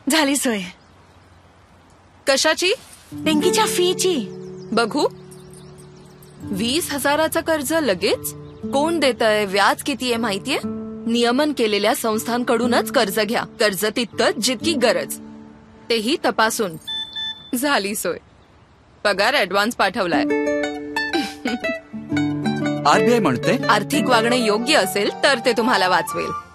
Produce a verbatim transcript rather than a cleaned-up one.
झाली सोय. कशाची? पिंकीच्या फीची. बघू. वीस हजाराचं कर्ज लगेच? कोण देतंय, व्याज किती आहे माहितीये? नियमन केलेल्या संस्थांकडूनच कर्ज घ्या. कर्ज तितकंच जितकी गरज, तेही तपासून. झाली सोय. पगार ऍडव्हान्स पाठवलाय. आरबीआय म्हणते आर्थिक वागणे योग्य असेल तर ते तुम्हाला वाचवेल.